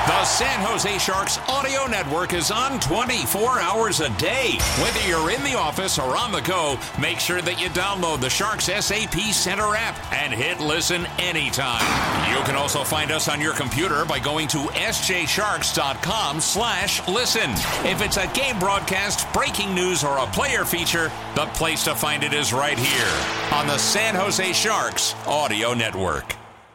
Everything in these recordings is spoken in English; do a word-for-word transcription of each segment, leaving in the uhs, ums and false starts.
The San Jose Sharks audio network is on twenty-four hours a day. Whether you're in the office or on the go, make sure that you download the Sharks S A P Center app and hit listen anytime. You can also find us on your computer by going to sjsharks.com slash listen. If it's a game broadcast, breaking news, or a player feature, the place to find it is right here on the San Jose Sharks audio network.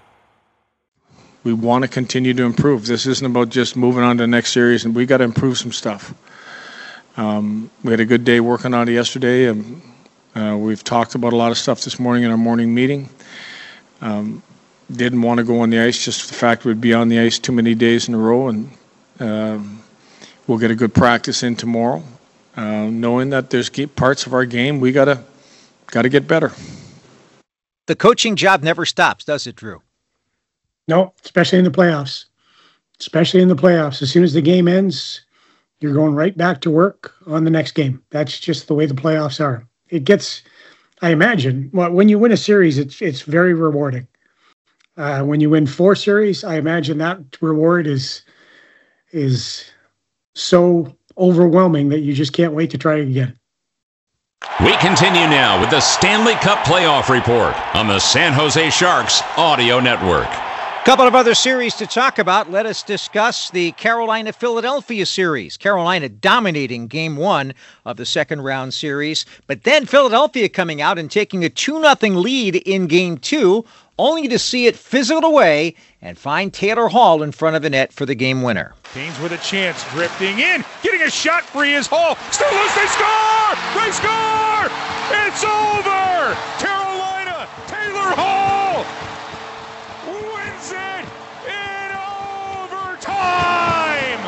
We want to continue to improve. This isn't about just moving on to the next series, and we got to improve some stuff. Um, we had a good day working on it yesterday, and uh, we've talked about a lot of stuff this morning in our morning meeting. Um, didn't want to go on the ice, just the fact we'd be on the ice too many days in a row, and um, we'll get a good practice in tomorrow, uh, knowing that there's parts of our game we gotta gotta get better. The coaching job never stops, does it, Drew? No, especially in the playoffs. Especially in the playoffs. As soon as the game ends, you're going right back to work on the next game. That's just the way the playoffs are. It gets, I imagine, well, when you win a series, it's it's very rewarding. Uh, when you win four series, I imagine that reward is is so overwhelming that you just can't wait to try it again. We continue now with the Stanley Cup Playoff Report on the San Jose Sharks audio network. Couple of other series to talk about. Let us discuss the Carolina-Philadelphia series. Carolina dominating game one of the second round series, but then Philadelphia coming out and taking a two nothing lead in game two, only to see it fizzle away and find Taylor Hall in front of the net for the game winner. Canes with a chance, drifting in, getting a shot free is Hall. Still loose, they score! They score! It's over! Carolina, Taylor Hall wins it in overtime!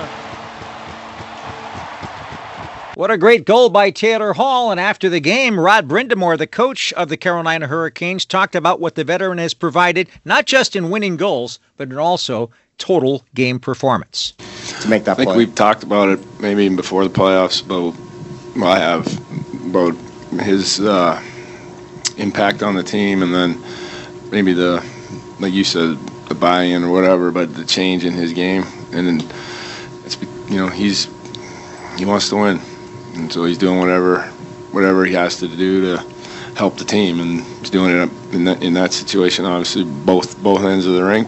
What a great goal by Taylor Hall. And after the game, Rod Brind'Amour, the coach of the Carolina Hurricanes, talked about what the veteran has provided, not just in winning goals, but in also total game performance. To make that I think play. We've talked about it maybe even before the playoffs, but well, I have, about his uh, impact on the team, and then maybe the, like you said, the buy-in or whatever, but the change in his game. And then it's, you know, he's he wants to win. And so he's doing whatever whatever he has to do to help the team, and he's doing it in that, in that situation. Obviously, both both ends of the rink,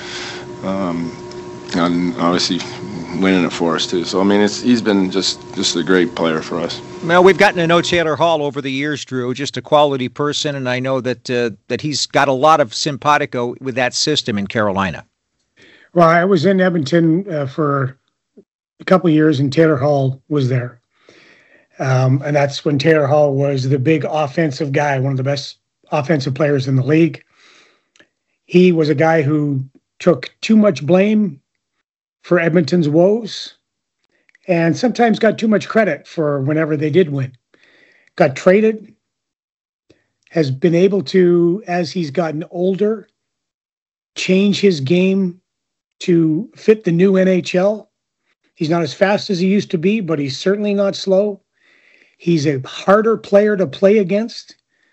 um, and obviously winning it for us too. So I mean, it's he's been just just a great player for us. Well, we've gotten to know Taylor Hall over the years, Drew. Just a quality person, and I know that uh, that he's got a lot of simpatico with that system in Carolina. Well, I was in Edmonton uh, for a couple of years, and Taylor Hall was there. Um, and that's when Taylor Hall was the big offensive guy, one of the best offensive players in the league. He was a guy who took too much blame for Edmonton's woes and sometimes got too much credit for whenever they did win. Got traded, has been able to, as he's gotten older, change his game to fit the new N H L. He's not as fast as he used to be, but he's certainly not slow. He's a harder player to play against.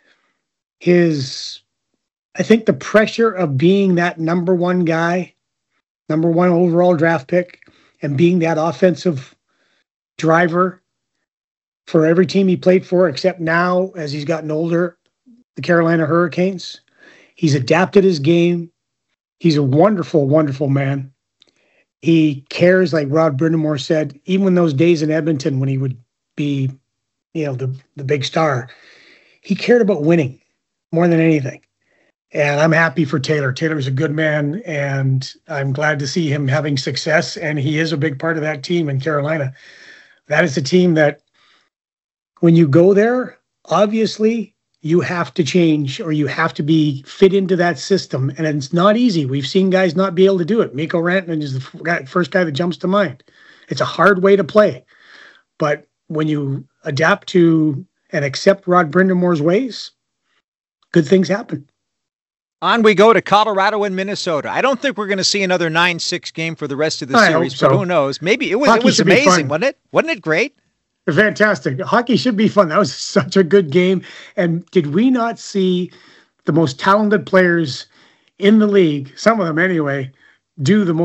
His, I think the pressure of being that number one guy, number one overall draft pick, and being that offensive driver for every team he played for, except now, as he's gotten older, the Carolina Hurricanes. He's adapted his game. He's a wonderful, wonderful man. He cares, like Rod Brind'Amour said, even in those days in Edmonton when he would be, you know, the, the big star, he cared about winning more than anything. And I'm happy for Taylor. Taylor's a good man, and I'm glad to see him having success, and he is a big part of that team in Carolina. That is a team that when you go there, obviously you have to change, or you have to be fit into that system, and it's not easy. We've seen guys not be able to do it. Mikko Rantanen is the first guy that jumps to mind. It's a hard way to play, but when you adapt to and accept Rod Brind'Amour's ways, good things happen. On we go to Colorado and Minnesota. I don't think we're going to see another nine six game for the rest of the I series, hope so. but who knows? Maybe it was Hockey it was should be amazing, fun. wasn't it? Wasn't it great? Fantastic. Hockey should be fun. That was such a good game. And did we not see the most talented players in the league, some of them anyway, do the most